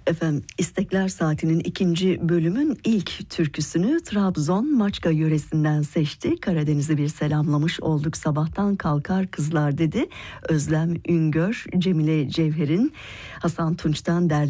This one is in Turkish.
Efendim, İstekler Saati'nin ikinci bölümün ilk türküsünü Trabzon Maçka yöresinden seçti. Karadeniz'i bir selamlamış olduk. Sabahtan kalkar kızlar dedi. Özlem Üngör, Cemile Cevher'in Hasan Tunç'tan derli